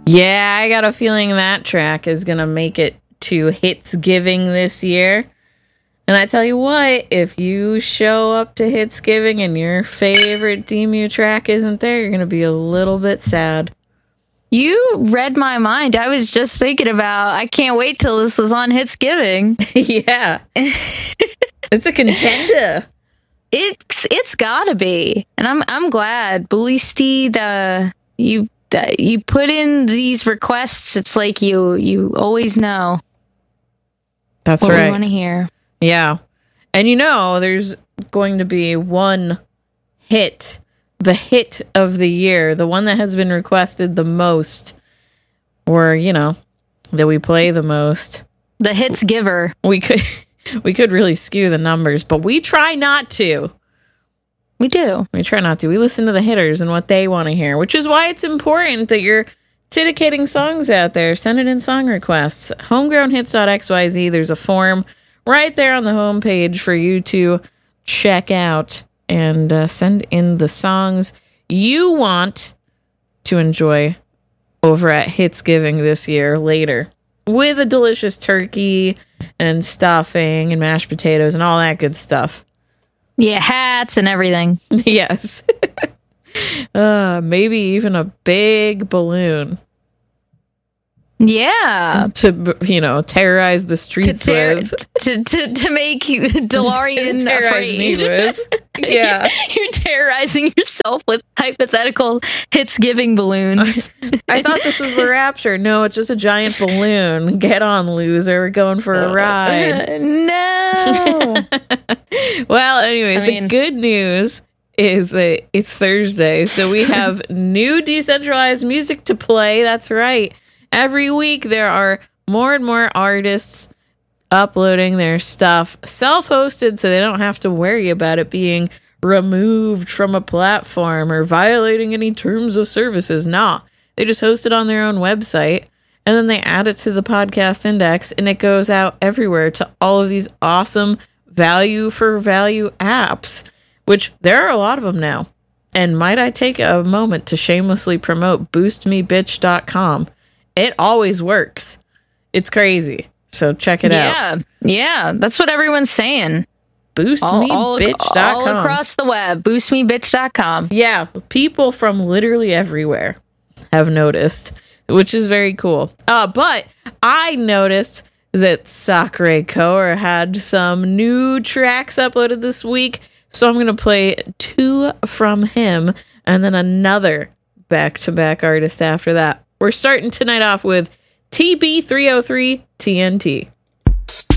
Yeah, I got a feeling that track is going to make it to Hitsgiving this year. And I tell you what, if you show up to Hitsgiving and your favorite Demu track isn't there, you're going to be a little bit sad. You read my mind. I was just thinking about, I can't wait till this is on Hitsgiving. Yeah. It's a contender. It's gotta be. And I'm glad. Bully you put in these requests, it's like you always know. That's what right. we want to hear. Yeah. And there's going to be one hit, the hit of the year, the one that has been requested the most, or, that we play the most. The hits giver. We could really skew the numbers, but we try not to. We do. We try not to. We listen to the hitters and what they want to hear, which is why it's important that you're dedicating songs out there. Send it in song requests. Homegrownhits.xyz. There's a form right there on the homepage for you to check out and send in the songs you want to enjoy over at Hitsgiving this year later, with a delicious turkey and stuffing and mashed potatoes and all that good stuff. Yeah, hats and everything. Yes. Maybe even a big balloon. Yeah. To, terrorize the streets with. To make DeLorean terrorize afraid. Me with. Yeah. You're terrorizing yourself with hypothetical Hitsgiving balloons. I thought this was the Rapture. No, it's just a giant balloon. Get on, loser. We're going for a ride. No. Well, anyways, the good news is that it's Thursday, so we have new decentralized music to play. That's right. Every week there are more and more artists uploading their stuff self-hosted, so they don't have to worry about it being removed from a platform or violating any terms of services. Nah, they just host it on their own website, and then they add it to the podcast index, and it goes out everywhere to all of these awesome value for value apps, which there are a lot of them now. And might I take a moment to shamelessly promote boostmebitch.com. It always works. It's crazy. So check it out. Yeah, that's what everyone's saying. Boostmebitch.com. All across the web. Boostmebitch.com. Yeah, people from literally everywhere have noticed, which is very cool. But I noticed that Sakure Core had some new tracks uploaded this week, so I'm going to play 2 from him and then another back-to-back artist after that. We're starting tonight off with TB303 TNT.